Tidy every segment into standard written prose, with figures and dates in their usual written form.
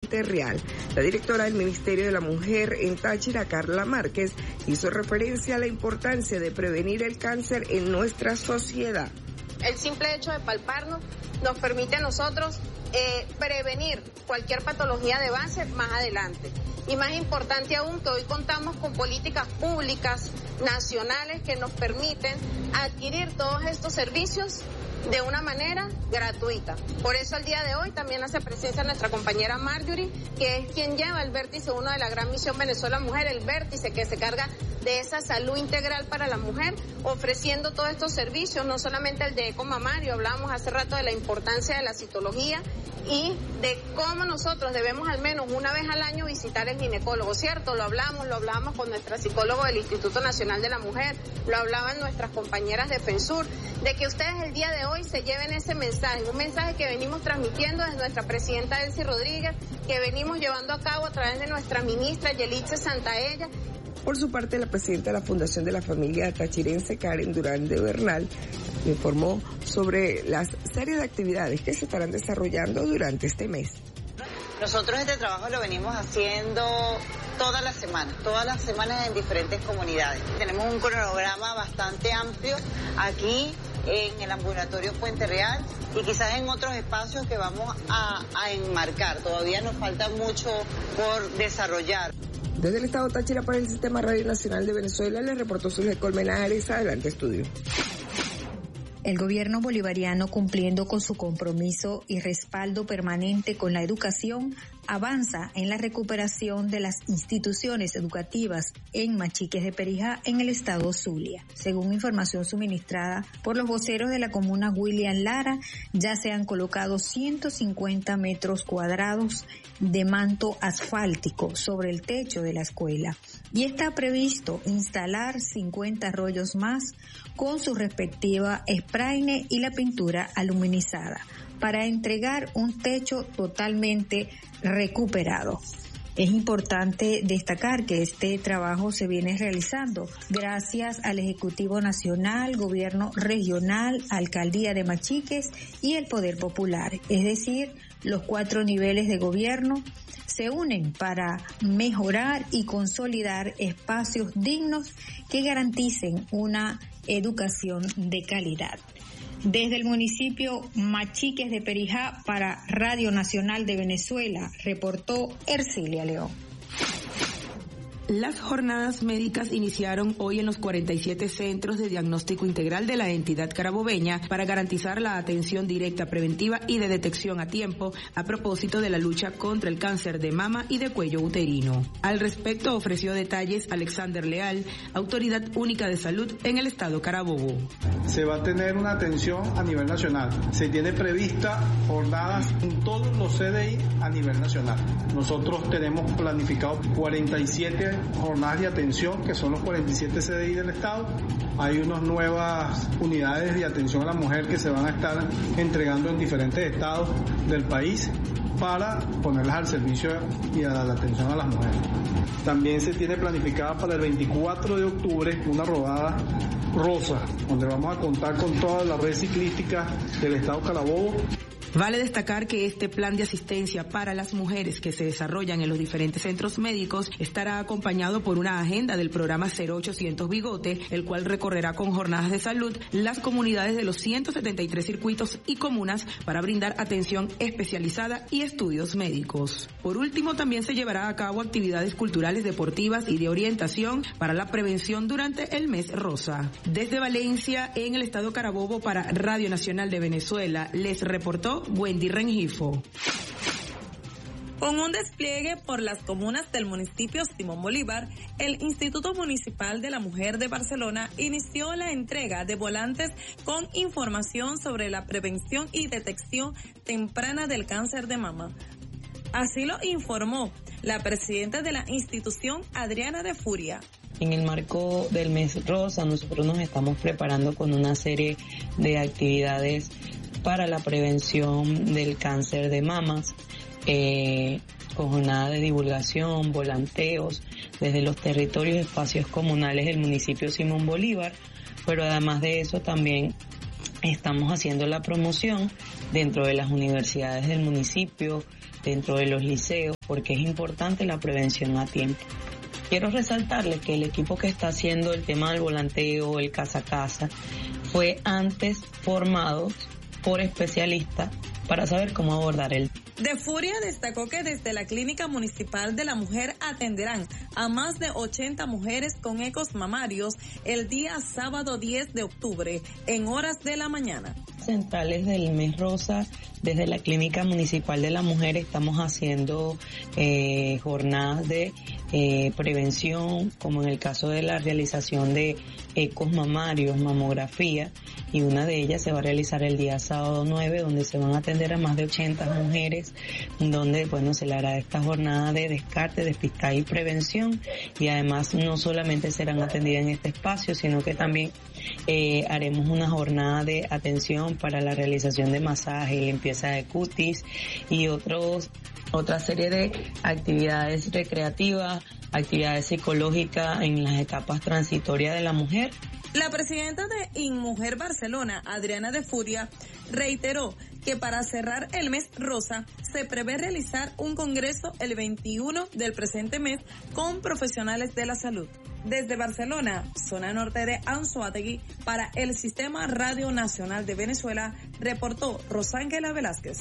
Real. La directora del Ministerio de la Mujer en Táchira, Carla Márquez, hizo referencia a la importancia de prevenir el cáncer en nuestra sociedad. El simple hecho de palparnos nos permite a nosotros prevenir cualquier patología de base más adelante. Y más importante aún, que hoy contamos con políticas públicas nacionales que nos permiten adquirir todos estos servicios de una manera gratuita. Por eso el día de hoy también hace presencia nuestra compañera Marjorie, que es quien lleva el vértice 1 de la Gran Misión Venezuela Mujer, el vértice que se carga de esa salud integral para la mujer, ofreciendo todos estos servicios, no solamente el de eco mamario, hablábamos hace rato de la importancia de la citología y de cómo nosotros debemos al menos una vez al año visitar el ginecólogo, ¿cierto? Lo hablamos con nuestra psicóloga del Instituto Nacional de la Mujer, lo hablaban nuestras compañeras de FENSUR, de que ustedes el día de hoy se lleven ese mensaje, un mensaje que venimos transmitiendo desde nuestra presidenta Elsie Rodríguez, que venimos llevando a cabo a través de nuestra ministra Yelitza Santaella. Por su parte, la presidenta de la Fundación de la Familia Tachirense, Karen Durán de Bernal, informó sobre las series de actividades que se estarán desarrollando durante este mes. Nosotros este trabajo lo venimos haciendo todas las semanas en diferentes comunidades. Tenemos un cronograma bastante amplio aquí en el ambulatorio Puente Real y quizás en otros espacios que vamos a enmarcar. Todavía nos falta mucho por desarrollar. Desde el estado Táchira para el Sistema Radio Nacional de Venezuela, le reportó Zulje Colmenares. Adelante, estudio. El gobierno bolivariano, cumpliendo con su compromiso y respaldo permanente con la educación, avanza en la recuperación de las instituciones educativas en Machiques de Perijá, en el estado Zulia. Según información suministrada por los voceros de la comuna William Lara, ya se han colocado 150 metros cuadrados de manto asfáltico sobre el techo de la escuela y está previsto instalar 50 rollos más con su respectiva spraine y la pintura aluminizada para entregar un techo totalmente recuperado. Es importante destacar que este trabajo se viene realizando gracias al Ejecutivo Nacional, Gobierno Regional, Alcaldía de Machiques y el Poder Popular, es decir, los 4 niveles de gobierno se unen para mejorar y consolidar espacios dignos que garanticen una educación de calidad. Desde el municipio Machiques de Perijá para Radio Nacional de Venezuela, reportó Ercilia León. Las jornadas médicas iniciaron hoy en los 47 centros de diagnóstico integral de la entidad carabobeña para garantizar la atención directa, preventiva y de detección a tiempo a propósito de la lucha contra el cáncer de mama y de cuello uterino. Al respecto ofreció detalles Alexander Leal, Autoridad Única de Salud en el estado Carabobo. Se va a tener una atención a nivel nacional. Se tiene prevista jornadas en todos los CDI a nivel nacional. Nosotros tenemos planificado 47 jornadas de atención, que son los 47 CDI del estado. Hay unas nuevas unidades de atención a la mujer que se van a estar entregando en diferentes estados del país para ponerlas al servicio y a la atención a las mujeres. También se tiene planificada para el 24 de octubre una rodada rosa, donde vamos a contar con toda la red ciclística del estado Carabobo. Vale destacar que este plan de asistencia para las mujeres que se desarrollan en los diferentes centros médicos estará acompañado por una agenda del programa 0800 Bigote, el cual recorrerá con jornadas de salud las comunidades de los 173 circuitos y comunas para brindar atención especializada y estudios médicos. Por último, también se llevará a cabo actividades culturales, deportivas y de orientación para la prevención durante el mes rosa. Desde Valencia, en el estado Carabobo, para Radio Nacional de Venezuela, les reportó Wendy Rengifo. Con un despliegue por las comunas del municipio Simón Bolívar, el Instituto Municipal de la Mujer de Barcelona inició la entrega de volantes con información sobre la prevención y detección temprana del cáncer de mama. Así lo informó la presidenta de la institución, Adriana de Furia. En el marco del mes rosa, nosotros nos estamos preparando con una serie de actividades para la prevención del cáncer de mamas, con jornada de divulgación, volanteos desde los territorios y espacios comunales del municipio Simón Bolívar, pero además de eso también estamos haciendo la promoción dentro de las universidades del municipio, dentro de los liceos, porque es importante la prevención a tiempo. Quiero resaltarles que el equipo que está haciendo el tema del volanteo, el casa a casa, fue antes formado por especialistas para saber cómo abordar el tema. De Furia destacó que desde la Clínica Municipal de la Mujer atenderán a más de 80 mujeres con ecos mamarios el día sábado 10 de octubre en horas de la mañana. Centrales del mes rosa, desde la Clínica Municipal de la Mujer estamos haciendo jornadas de prevención, como en el caso de la realización de ecos mamarios, mamografía, y una de ellas se va a realizar el día sábado 9, donde se van a atender a más de 80 mujeres, donde se le hará esta jornada de descarte, despistaje y prevención, y además no solamente serán atendidas en este espacio, sino que también haremos una jornada de atención para la realización de masaje, limpieza de cutis y otra serie de actividades recreativas, actividades psicológicas en las etapas transitorias de la mujer. La presidenta de InMujer Barcelona, Adriana de Furia, reiteró que para cerrar el mes rosa se prevé realizar un congreso el 21 del presente mes con profesionales de la salud. Desde Barcelona, zona norte de Anzoátegui, para el Sistema Radio Nacional de Venezuela, reportó Rosángela Velázquez.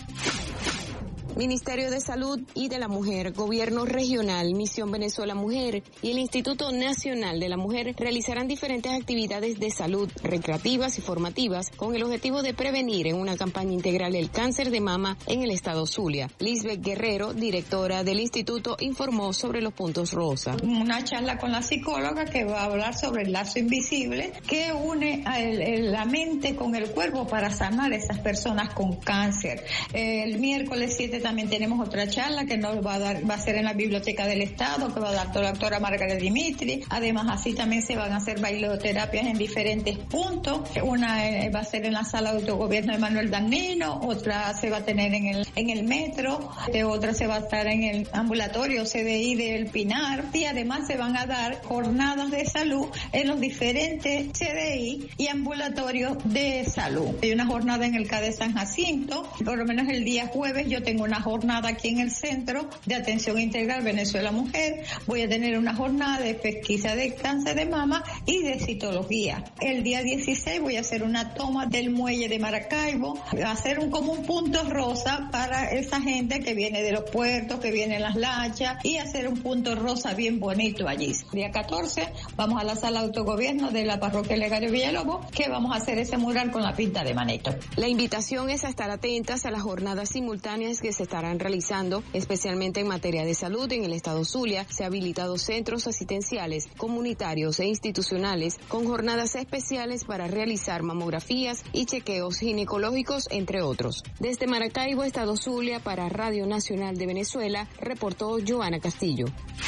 Ministerio de Salud y de la Mujer, Gobierno Regional, Misión Venezuela Mujer y el Instituto Nacional de la Mujer realizarán diferentes actividades de salud recreativas y formativas con el objetivo de prevenir en una campaña integral el cáncer de mama en el estado Zulia. Lisbeth Guerrero, directora del instituto, informó sobre los puntos rosa. Una charla con la psicóloga que va a hablar sobre el lazo invisible que une la mente con el cuerpo para sanar a esas personas con cáncer. El miércoles 7 también tenemos otra charla que nos va a ser en la Biblioteca del Estado, que va a dar la doctora Margarita Dimitri. Además, así también se van a hacer bailoterapias en diferentes puntos. Una va a ser en la sala de autogobierno de Manuel Dagnino, otra se va a tener en el metro, otra se va a estar en el ambulatorio CDI del Pinar, y además se van a dar jornadas de salud en los diferentes CDI y ambulatorios de salud. Hay una jornada en el CAD de San Jacinto, por lo menos el día jueves yo tengo una jornada aquí en el Centro de Atención Integral Venezuela Mujer. Voy a tener una jornada de pesquisa de cáncer de mama y de citología. El día 16 voy a hacer una toma del muelle de Maracaibo, hacer como un punto rosa para esa gente que viene de los puertos, que viene en las lanchas, y hacer un punto rosa bien bonito allí. Día 14 vamos a la sala de autogobierno de la parroquia Legario Villalobos, que vamos a hacer ese mural con la pinta de manito. La invitación es a estar atentas a las jornadas simultáneas que se estarán realizando, especialmente en materia de salud en el estado Zulia. Se han habilitado centros asistenciales, comunitarios e institucionales con jornadas especiales para realizar mamografías y chequeos ginecológicos, entre otros. Desde Maracaibo, estado Zulia, para Radio Nacional de Venezuela, reportó Joana Castillo.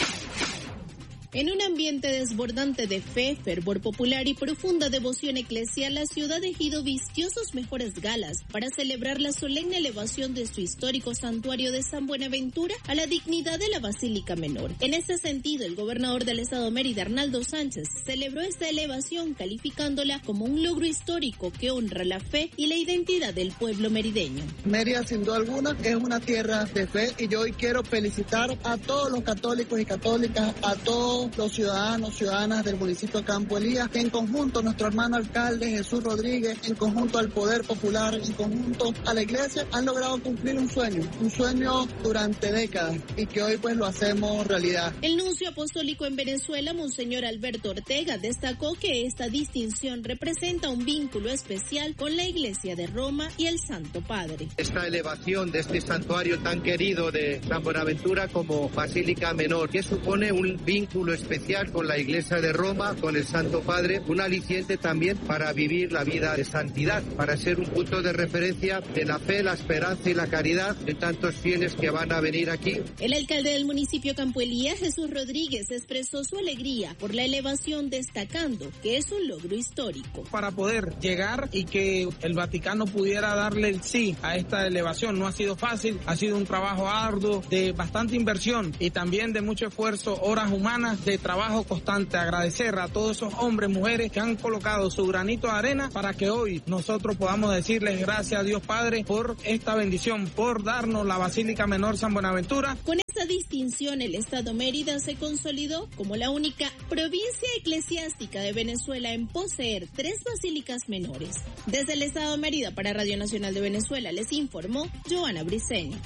En un ambiente desbordante de fe, fervor popular y profunda devoción eclesial, la ciudad de Ejido vistió sus mejores galas para celebrar la solemne elevación de su histórico santuario de San Buenaventura a la dignidad de la Basílica Menor. En este sentido, el gobernador del estado Mérida, Arnaldo Sánchez, celebró esta elevación calificándola como un logro histórico que honra la fe y la identidad del pueblo merideño. Mérida, sin duda alguna, es una tierra de fe, y yo hoy quiero felicitar a todos los católicos y católicas, a todos los ciudadanos, ciudadanas del municipio de Campo Elías, que en conjunto nuestro hermano alcalde Jesús Rodríguez, en conjunto al Poder Popular, en conjunto a la Iglesia, han logrado cumplir un sueño durante décadas, y que hoy pues lo hacemos realidad. El nuncio apostólico en Venezuela, Monseñor Alberto Ortega, destacó que esta distinción representa un vínculo especial con la Iglesia de Roma y el Santo Padre. Esta elevación de este santuario tan querido de San Buenaventura como Basílica Menor, que supone un vínculo especial con la Iglesia de Roma, con el Santo Padre, un aliciente también para vivir la vida de santidad, para ser un punto de referencia de la fe, la esperanza y la caridad de tantos fieles que van a venir aquí. El alcalde del municipio Campo Elías, Jesús Rodríguez, expresó su alegría por la elevación, destacando que es un logro histórico. Para poder llegar y que el Vaticano pudiera darle el sí a esta elevación no ha sido fácil, ha sido un trabajo arduo de bastante inversión y también de mucho esfuerzo, horas humanas, de trabajo constante. Agradecer a todos esos hombres, mujeres que han colocado su granito de arena para que hoy nosotros podamos decirles gracias a Dios Padre por esta bendición, por darnos la Basílica Menor San Buenaventura. Con esta distinción, el Estado Mérida se consolidó como la única provincia eclesiástica de Venezuela en poseer 3 basílicas menores. Desde el Estado Mérida para Radio Nacional de Venezuela les informó Joana Briceño.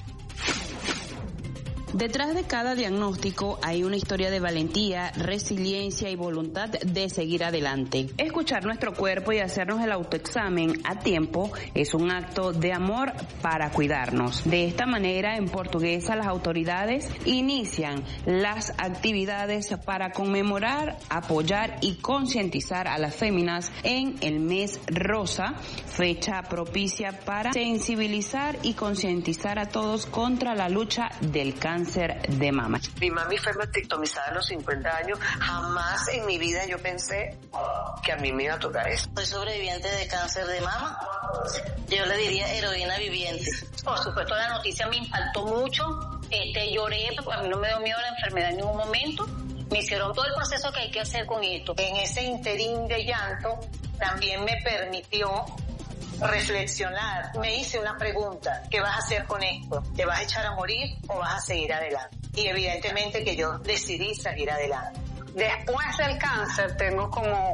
Detrás de cada diagnóstico hay una historia de valentía, resiliencia y voluntad de seguir adelante. Escuchar nuestro cuerpo y hacernos el autoexamen a tiempo es un acto de amor para cuidarnos. De esta manera, en Portuguesa, las autoridades inician las actividades para conmemorar, apoyar y concientizar a las féminas en el mes rosa, fecha propicia para sensibilizar y concientizar a todos contra la lucha del cáncer de mama. Mi mami fue mastectomizada a los 50 años. Jamás en mi vida yo pensé que a mí me iba a tocar eso. Soy sobreviviente de cáncer de mama. Yo le diría heroína viviente. Por supuesto, la noticia me impactó mucho. Lloré, porque a mí no me dio miedo la enfermedad en ningún momento. Me hicieron todo el proceso que hay que hacer con esto. En ese interín de llanto también me permitió reflexionar. Me hice una pregunta: ¿qué vas a hacer con esto? ¿Te vas a echar a morir o vas a seguir adelante? Y evidentemente que yo decidí seguir adelante. Después del cáncer tengo como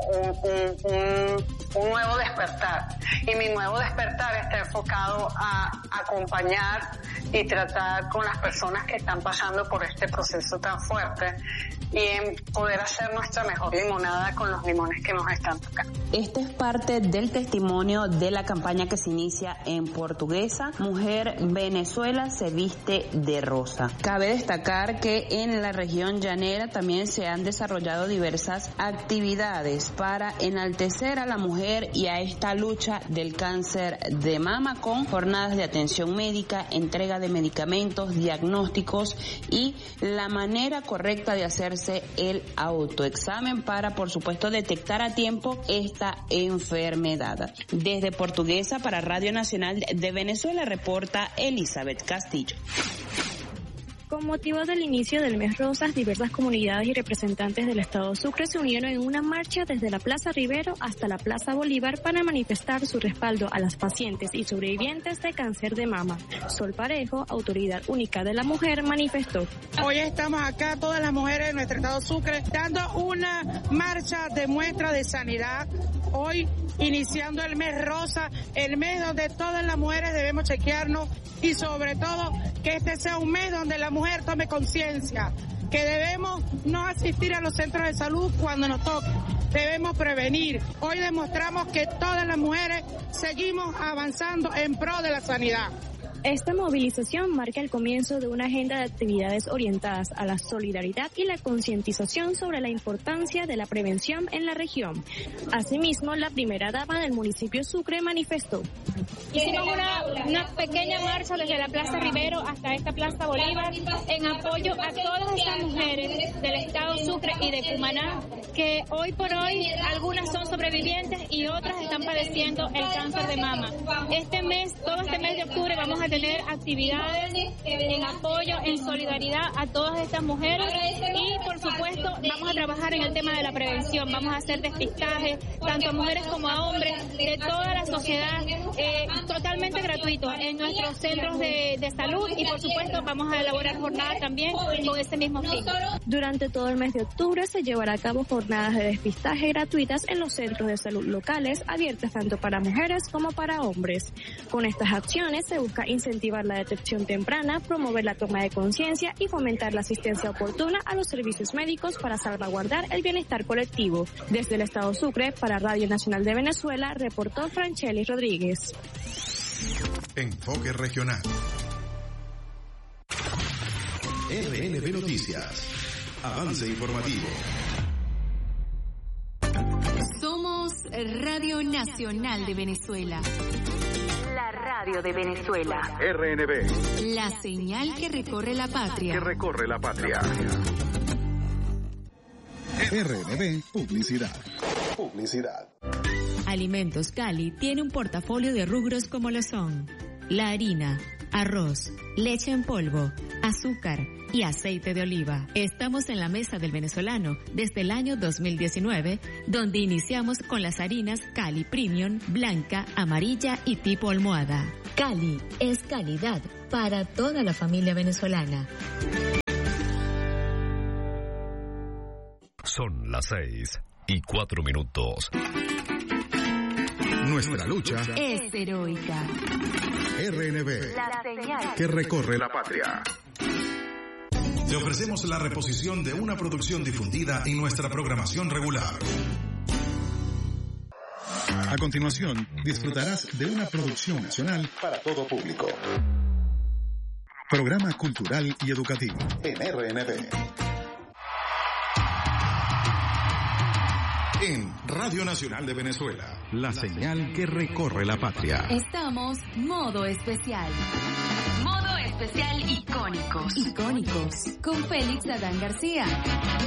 un nuevo despertar, y mi nuevo despertar está enfocado a acompañar y tratar con las personas que están pasando por este proceso tan fuerte y en poder hacer nuestra mejor limonada con los limones que nos están tocando. Este es parte del testimonio de la campaña que se inicia en Portuguesa: Mujer Venezuela se viste de rosa. Cabe destacar que en la región llanera también se han desarrollado diversas actividades para enaltecer a la mujer y a esta lucha del cáncer de mama, con jornadas de atención médica, entrega de medicamentos, diagnósticos y la manera correcta de hacerse el autoexamen para, por supuesto, detectar a tiempo esta enfermedad. Desde Portuguesa para Radio Nacional de Venezuela reporta Elizabeth Castillo. Con motivo del inicio del mes rosas, diversas comunidades y representantes del Estado Sucre se unieron en una marcha desde la Plaza Rivero hasta la Plaza Bolívar para manifestar su respaldo a las pacientes y sobrevivientes de cáncer de mama. Sol Parejo, autoridad única de la mujer, manifestó: hoy estamos acá, todas las mujeres de nuestro Estado Sucre, dando una marcha de muestra de sanidad. Hoy, iniciando el mes rosa, el mes donde todas las mujeres debemos chequearnos, y sobre todo que este sea un mes donde la mujer tome conciencia, que debemos no asistir a los centros de salud cuando nos toque, debemos prevenir. Hoy demostramos que todas las mujeres seguimos avanzando en pro de la sanidad. Esta movilización marca el comienzo de una agenda de actividades orientadas a la solidaridad y la concientización sobre la importancia de la prevención en la región. Asimismo, la primera dama del municipio Sucre manifestó: hicimos una pequeña marcha desde la Plaza Rivero hasta esta Plaza Bolívar en apoyo a todas estas mujeres del Estado Sucre y de Cumaná, que hoy por hoy algunas son sobrevivientes y otras están padeciendo el cáncer de mama. Todo este mes de octubre vamos a tener actividades en apoyo, en solidaridad a todas estas mujeres, y por supuesto vamos a trabajar en el tema de la prevención. Vamos a hacer despistaje tanto a mujeres como a hombres de toda la sociedad, totalmente gratuito en nuestros centros de salud, y por supuesto vamos a elaborar jornadas también con ese mismo fin. Durante todo el mes de octubre se llevará a cabo jornadas de despistaje gratuitas en los centros de salud locales, abiertas tanto para mujeres como para hombres. Con estas acciones se busca incentivar la detección temprana, promover la toma de conciencia y fomentar la asistencia oportuna a los servicios médicos para salvaguardar el bienestar colectivo. Desde el Estado Sucre, para Radio Nacional de Venezuela, reportó Francheli Rodríguez. Enfoque regional. RNB Noticias. Avance informativo. Somos Radio Nacional de Venezuela. La radio de Venezuela. RNB. La señal que recorre la patria. RNB Publicidad. Alimentos Cali tiene un portafolio de rubros como lo son: la harina, arroz, leche en polvo, azúcar y aceite de oliva. Estamos en la mesa del venezolano desde el año 2019, donde iniciamos con las harinas Cali Premium, blanca, amarilla y tipo almohada. Cali es calidad para toda la familia venezolana. Son las 6:04. Nuestra lucha es heroica. RNB, La señal que recorre la patria. Te ofrecemos la reposición de una producción difundida en nuestra programación regular. A continuación, disfrutarás de una producción nacional para todo público. Programa cultural y educativo en RNB. En Radio Nacional de Venezuela, la señal que recorre la patria. Estamos modo especial. Modo especial icónicos. Icónicos. Con Félix Adán García.